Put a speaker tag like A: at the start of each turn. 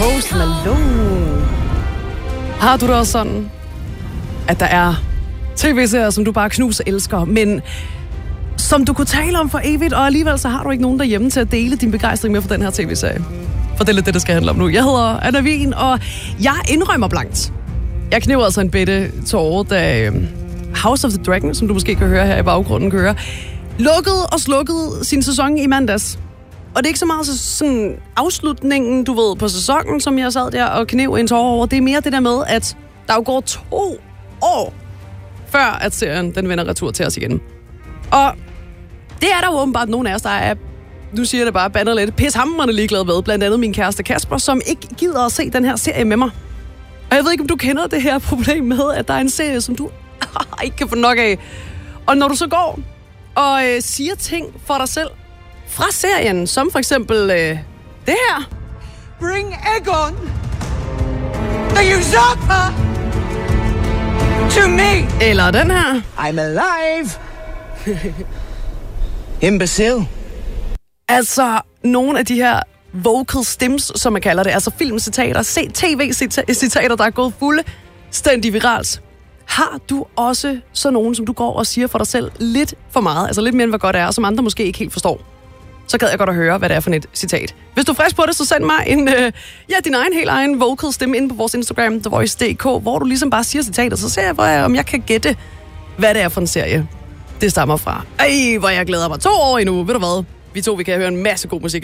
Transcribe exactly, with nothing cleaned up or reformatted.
A: Post Malone. Har du det også sådan, at der er tv-serier, som du bare knuser elsker, men som du kunne tale om for evigt, og alligevel så har du ikke nogen derhjemme til at dele din begejstring med for den her tv-serie? For det er lidt det, der skal handle om nu. Jeg hedder Anna Wien, og jeg indrømmer blankt. Jeg knæver altså en bitte tåre, da House of the Dragon, som du måske kan høre her i baggrunden, kører, lukkede og slukkede sin sæson i mandags. Og det er ikke så meget sådan afslutningen, du ved, på sæsonen, som jeg sad der og knæv en tåre over. Det er mere det der med, at der jo går to år, før at serien den vender retur til os igen. Og det er der jo åbenbart nogen af os, der er, nu siger jeg det bare, bander lidt, pishamrende ligeglad med. Blandt andet min kæreste Kasper, som ikke gider at se den her serie med mig. Og jeg ved ikke, om du kender det her problem med, at der er en serie, som du ikke kan få nok af. Og når du så går og øh, siger ting for dig selv fra serien, som for eksempel øh, det her.
B: Bring Aegon, the usurper, to me.
A: Eller den her.
B: I'm alive. Imbecile.
A: Altså, nogle af de her vocal stims, som man kalder det, altså filmcitater, tv-citater, der er gået fuldstændig viralt. Har du også så nogen, som du går og siger for dig selv lidt for meget, altså lidt mere end hvad godt er, og som andre måske ikke helt forstår? Så gad jeg godt at høre, hvad det er for et citat. Hvis du er frisk på det, så send mig en, øh, ja, din egen, helt egen vocal stemme ind på vores Instagram, the voice punktum d k, hvor du ligesom bare siger citater, så ser jeg, hvor jeg, om jeg kan gætte, hvad det er for en serie, det stammer fra. Ej, hvor jeg glæder mig to år endnu, ved du hvad? Vi to, vi kan høre en masse god musik.